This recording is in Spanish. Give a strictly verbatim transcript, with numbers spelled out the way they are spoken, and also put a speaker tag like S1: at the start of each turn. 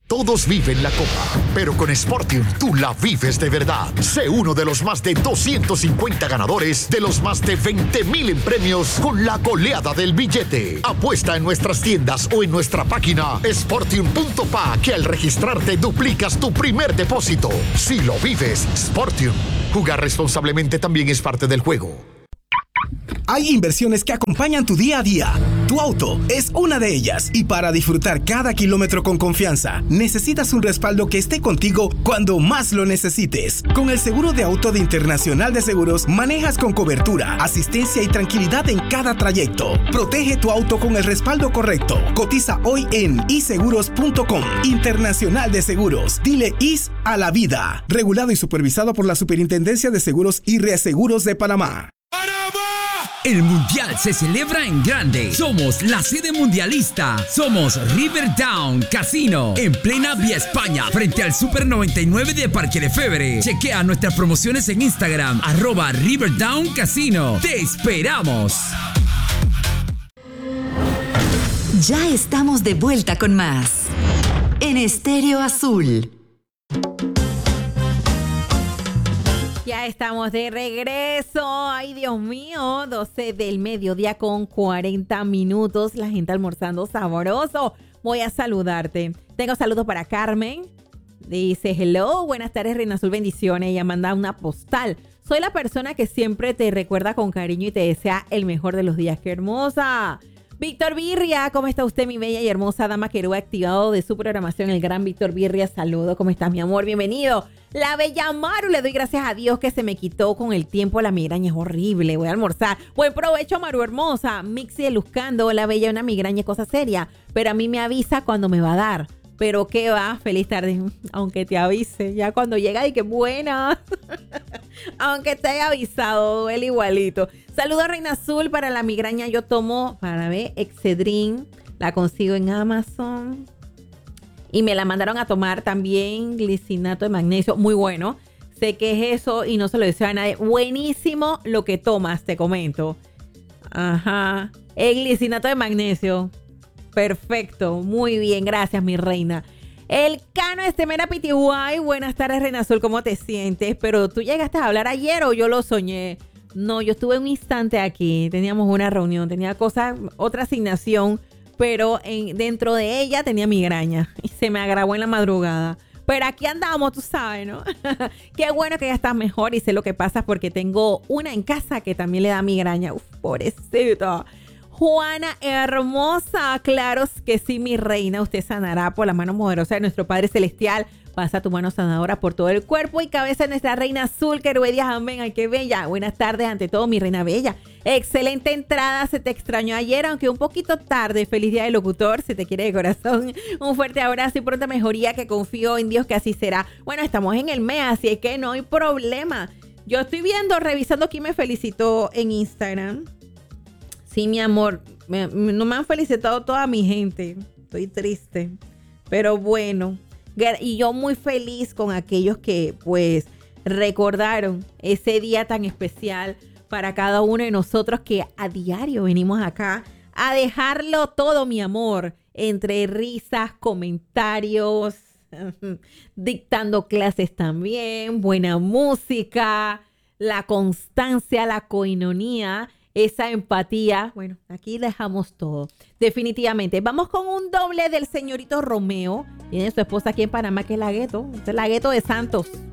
S1: Todos viven la Copa, pero con Sportium tú la vives de verdad. Sé uno de los más de doscientos cincuenta ganadores de los más de veinte mil en premios con la goleada del billete. Apuesta en nuestras tiendas o en nuestra página sportium punto pa que al registrarte duplicas tu primer depósito. Si lo vives, Sportium. Jugar responsablemente también es parte del juego.
S2: Hay inversiones que acompañan tu día a día. Tu auto es una de ellas. Y para disfrutar cada kilómetro con confianza, necesitas un respaldo que esté contigo cuando más lo necesites. Con el seguro de auto de Internacional de Seguros, manejas con cobertura, asistencia y tranquilidad en cada trayecto. Protege tu auto con el respaldo correcto. Cotiza hoy en i seguros punto com. Internacional de Seguros. Dile is a la vida. Regulado y supervisado por la Superintendencia de Seguros y Reaseguros de Panamá.
S3: El Mundial se celebra en grande. Somos la sede mundialista. Somos Riverdown Casino, en plena Vía España, frente al Super noventa y nueve de Parque Lefebvre. Chequea nuestras promociones en Instagram, arroba Riverdown Casino. ¡Te esperamos!
S4: Ya estamos de vuelta con más en Estéreo Azul.
S5: Ya estamos de regreso. Ay, Dios mío, doce del mediodía con cuarenta minutos. La gente almorzando sabroso. Voy a saludarte. Tengo saludos para Carmen. Dice, hello, buenas tardes, Reina Azul, bendiciones. Ella manda una postal. Soy la persona que siempre te recuerda con cariño y te desea el mejor de los días. ¡Qué hermosa! Víctor Birria, ¿cómo está usted, mi bella y hermosa dama que lo ha activado de su programación? El gran Víctor Birria, saludo. ¿Cómo estás, mi amor? Bienvenido. La bella Maru, le doy gracias a Dios que se me quitó con el tiempo la migraña. Es horrible, voy a almorzar. Buen provecho, Maru hermosa. Mixi de Luzcando, la bella, una migraña es cosa seria, pero a mí me avisa cuando me va a dar. Pero qué va, feliz tarde. Aunque te avise, ya cuando llega y que buena. Aunque te haya avisado, duele igualito. Saludos a Reina Azul. Para la migraña yo tomo, para ver, Excedrin. La consigo en Amazon. Y me la mandaron a tomar también glicinato de magnesio. Muy bueno. Sé que es eso y no se lo deseo a nadie. Buenísimo lo que tomas, te comento. Ajá. El glicinato de magnesio. Perfecto. Muy bien. Gracias, mi reina. El Cano Estemera Pitiguay. Buenas tardes, Reina Azul. ¿Cómo te sientes? Pero tú llegaste a hablar ayer o yo lo soñé. No, yo estuve un instante aquí. Teníamos una reunión. Tenía cosas, otra asignación. Pero en, dentro de ella tenía migraña. Y se me agravó en la madrugada. Pero aquí andamos, tú sabes, ¿no? Qué bueno que ya estás mejor y sé lo que pasa porque tengo una en casa que también le da migraña. Uf, pobrecita. Juana hermosa, claro que sí, mi reina, usted sanará por la mano poderosa de nuestro Padre Celestial. Pasa tu mano sanadora por todo el cuerpo y cabeza de nuestra Reina Azul, que ruedias, amén. Ay, qué bella. Buenas tardes ante todo, mi reina bella. Excelente entrada, se te extrañó ayer, aunque un poquito tarde. Feliz día del locutor, se te quiere de corazón. Un fuerte abrazo y pronta mejoría, que confío en Dios que así será. Bueno, estamos en el mes, así es que no hay problema. Yo estoy viendo, revisando quién me felicitó en Instagram. Sí, mi amor, me, no me han felicitado toda mi gente. Estoy triste. Pero bueno, y yo muy feliz con aquellos que pues recordaron ese día tan especial para cada uno de nosotros que a diario venimos acá a dejarlo todo, mi amor, entre risas, comentarios, dictando clases también, buena música, la constancia, la coinonía, esa empatía. Bueno, aquí dejamos todo. Definitivamente. Vamos con un doble del señorito Romeo. Tiene su esposa aquí en Panamá, que es la Gueto. Es la Gueto de Santos.